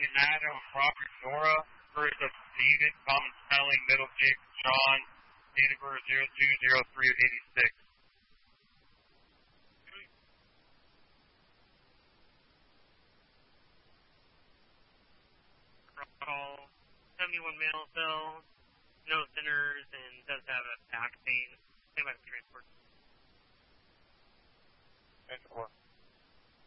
Adam, Robert, Nora, first of David, common spelling, middle Jake, John, date of birth 020386. Call 71 male cell, no centers, and does have a back pain. Think about transport. Transport.